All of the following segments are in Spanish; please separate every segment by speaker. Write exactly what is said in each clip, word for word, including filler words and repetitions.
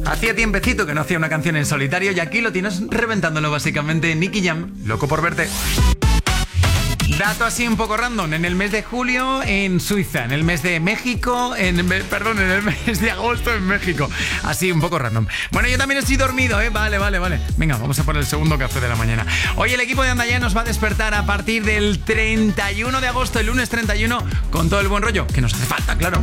Speaker 1: Hacía tiempecito que no hacía una canción en solitario y aquí lo tienes reventándolo básicamente. Nicky Jam, loco por verte. Dato así un poco random. En el mes de julio en Suiza, en el mes de México, en perdón, en el mes de agosto en México. Así un poco random. Bueno, yo también estoy dormido, ¿eh? Vale, vale, vale. Venga, vamos a por el segundo café de la mañana. Hoy el equipo de Anda Ya nos va a despertar a partir del treinta y uno de agosto, el lunes treinta y uno, con todo el buen rollo que nos hace falta, claro.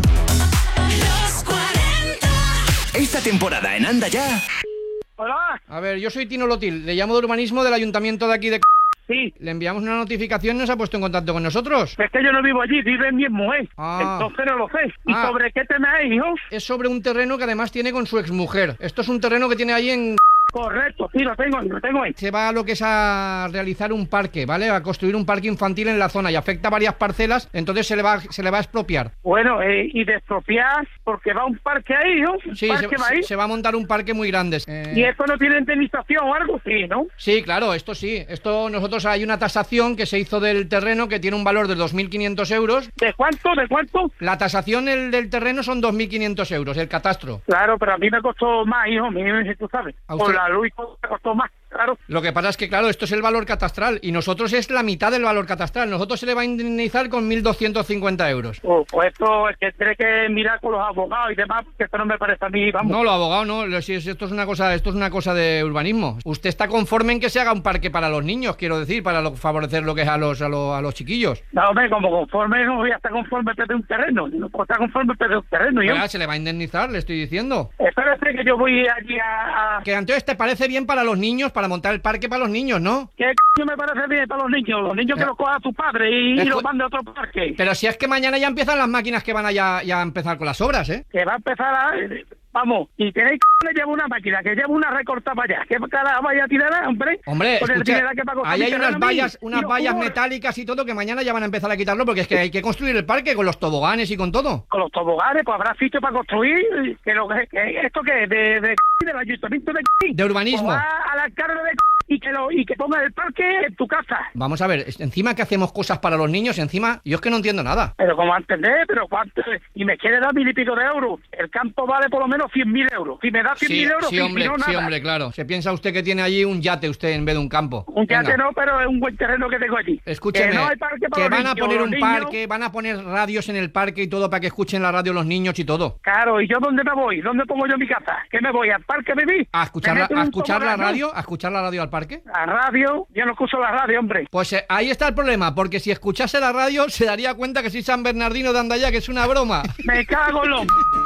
Speaker 2: Los cuarenta.
Speaker 3: Esta temporada en Anda Ya.
Speaker 4: Hola.
Speaker 5: A ver, yo soy Tino Lotil, le llamo de urbanismo del ayuntamiento de aquí de...
Speaker 4: Sí.
Speaker 5: Le enviamos una notificación y nos ha puesto en contacto con nosotros.
Speaker 4: Es que yo no vivo allí, vive mi mujer.
Speaker 5: Ah.
Speaker 4: Entonces no lo sé. ¿Y
Speaker 5: Ah.
Speaker 4: sobre qué tema es, hijo?
Speaker 5: Es sobre un terreno que además tiene con su exmujer. Esto es un terreno que tiene ahí en...
Speaker 4: Correcto, sí, lo tengo, lo tengo ahí.
Speaker 5: Se va a lo que es a realizar un parque, ¿vale? A construir un parque infantil en la zona y afecta a varias parcelas, entonces se le va, se le va a expropiar.
Speaker 4: Bueno, eh, y de expropiar, porque va un parque ahí, hijo. ¿Un
Speaker 5: Sí,
Speaker 4: parque
Speaker 5: se,
Speaker 4: va ahí?
Speaker 5: se va a montar un parque muy grande. Eh,
Speaker 4: ¿Y esto no tiene indemnización o algo? Sí, ¿no?
Speaker 5: Sí, claro, esto sí. Esto nosotros hay una tasación que se hizo del terreno que tiene un valor de dos mil quinientos euros.
Speaker 4: ¿De cuánto? ¿De cuánto?
Speaker 5: La tasación el, del terreno son dos mil quinientos euros, el catastro.
Speaker 4: Claro, pero a mí me costó más, hijo, a mí, tú sabes.
Speaker 5: ¿A usted?
Speaker 4: Por la luz y todo me costó más, claro.
Speaker 5: Lo que pasa es que, claro, esto es el valor catastral y nosotros es la mitad del valor catastral. Nosotros se le va a indemnizar con mil doscientos cincuenta euros.
Speaker 4: Oh, pues esto es que tiene que mirar con los abogados y demás, porque esto no me parece a mí, vamos.
Speaker 5: No, lo abogado no, lo- si es- esto es una cosa, esto es una cosa de urbanismo. Usted está conforme en que se haga un parque para los niños, quiero decir, para lo- favorecer lo que es a los a los, a los chiquillos.
Speaker 4: No, hombre, como conforme no voy a estar conforme de un terreno. No puedo estar conforme de un terreno, yo.
Speaker 5: Oiga, se le va a indemnizar, le estoy diciendo.
Speaker 4: Espérate que yo voy allí a... a...
Speaker 5: Que entonces te parece bien para los niños, para montar el parque para los niños, ¿no?
Speaker 4: ¿Qué c*** me parece bien para los niños? Los niños que
Speaker 5: Eh.
Speaker 4: los coja tu padre y, y
Speaker 5: Escu-
Speaker 4: los mande a otro parque.
Speaker 5: Pero si es que mañana ya empiezan las máquinas que van a ya, ya a empezar con las obras, ¿eh?
Speaker 4: Que va a empezar a... Vamos, y tenéis c*** le llevo una máquina, que llevo una recortada para allá. ¿Qué cara vaya a tirar, hombre?
Speaker 5: Hombre,
Speaker 4: Con el
Speaker 5: escucha,
Speaker 4: dinero que va a costar
Speaker 5: ahí
Speaker 4: mi
Speaker 5: hay
Speaker 4: terreno
Speaker 5: unas
Speaker 4: a mí.
Speaker 5: vallas,
Speaker 4: Y
Speaker 5: unas
Speaker 4: los
Speaker 5: vallas
Speaker 4: cubos-
Speaker 5: metálicas y todo que mañana ya van a empezar a quitarlo porque es que hay que construir el parque con los toboganes y con todo.
Speaker 4: Con los toboganes, pues habrá sitio para construir. Que lo que, que ¿Esto qué es? De, de c***, del ayuntamiento de c***.
Speaker 5: De urbanismo.
Speaker 4: Pues va al alcalde de c*** y que, lo, y que ponga el parque en tu casa.
Speaker 5: Vamos a ver, es- encima que hacemos cosas para los niños, encima, yo es que no entiendo nada.
Speaker 4: Pero como entender, pero cuánto, y me quiere dar mil y pico de euros. El campo vale por lo menos cien mil euros. Si me da cien mil
Speaker 5: Sí,
Speaker 4: euros,
Speaker 5: sí,
Speaker 4: si-
Speaker 5: hombre,
Speaker 4: si no,
Speaker 5: sí,
Speaker 4: nada.
Speaker 5: hombre, claro. Se piensa usted que tiene allí un yate usted en vez de un campo.
Speaker 4: Un yate
Speaker 5: Venga,
Speaker 4: no, pero es un buen terreno que tengo allí.
Speaker 5: Escúcheme,
Speaker 4: Que no hay parque para
Speaker 5: que
Speaker 4: los
Speaker 5: van a
Speaker 4: niños,
Speaker 5: poner
Speaker 4: los
Speaker 5: un
Speaker 4: niños-
Speaker 5: parque, van a poner radios en el parque y todo para que escuchen la radio los niños y todo.
Speaker 4: Claro, ¿y yo dónde me voy? ¿Dónde pongo yo mi casa? ¿Qué me voy? ¿Al parque a vivir?
Speaker 5: ¿A escuchar,
Speaker 4: ¿Me
Speaker 5: la,
Speaker 4: meto en
Speaker 5: a
Speaker 4: un
Speaker 5: escuchar la
Speaker 4: tobogán, no?
Speaker 5: radio? ¿A escuchar la radio al parque?
Speaker 4: La radio, yo no escucho la radio, hombre.
Speaker 5: Pues eh, ahí está el problema, porque si escuchase la radio se daría cuenta que soy San Bernardino de Andaya, que es una broma.
Speaker 4: Me cago en lo...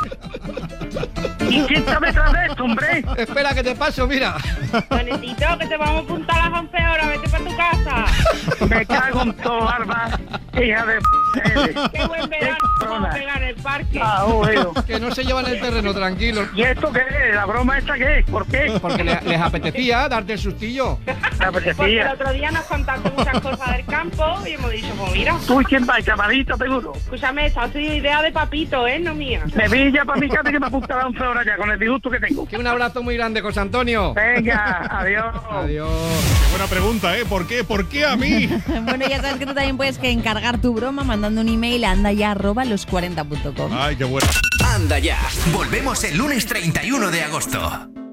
Speaker 4: ¿Y quién está detrás de esto, hombre?
Speaker 5: Espera que te paso, mira.
Speaker 6: Juanetito, que te vamos a apuntar a las once horas, vete para tu casa.
Speaker 4: Me cago en todo, Barba. Hija de... p***.
Speaker 6: Qué buen verano vamos a pegar en el parque.
Speaker 4: Ah, bueno.
Speaker 5: Que no se llevan el terreno, tranquilo.
Speaker 4: ¿Y esto qué es? ¿La broma esta qué es? ¿Por qué?
Speaker 5: Porque le- les apetecía darte el sustillo.
Speaker 4: Me
Speaker 6: Porque el
Speaker 4: apetecía.
Speaker 6: otro día nos contaste muchas cosas del campo y hemos dicho, pues mira,
Speaker 4: ¿Tú y quién va? ¿Llamadito, seguro?
Speaker 6: escúchame, esta ha sido idea de papito, ¿eh? No mía.
Speaker 4: Me vi ya para mi casa que me apunta a las once horas ya, con el disgusto que tengo.
Speaker 5: Que un abrazo muy grande, José Antonio.
Speaker 4: Venga, adiós.
Speaker 5: Adiós.
Speaker 7: Qué buena pregunta, ¿eh? ¿Por qué? ¿Por qué a mí?
Speaker 8: Bueno, ya sabes que tú también puedes que encargar tu broma mandando un email a andaya arroba los cuarenta punto com.
Speaker 7: Ay, qué buena.
Speaker 3: Anda Ya. Volvemos el lunes treinta y uno de agosto.